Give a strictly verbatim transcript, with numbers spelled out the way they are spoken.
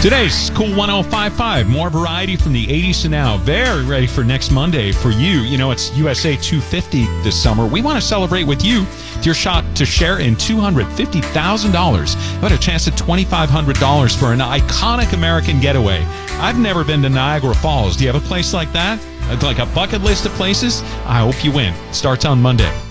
Today's Cool one oh five point five. More variety from the eighties to now. Very ready for next Monday for you. You know, it's U S A two fifty this summer. We want to celebrate with you. It's your shot to share in two hundred fifty thousand dollars. What a chance at twenty-five hundred dollars for an iconic American getaway. I've never been to Niagara Falls. Do you have a place like that? Like a bucket list of places? I hope you win. Starts on Monday.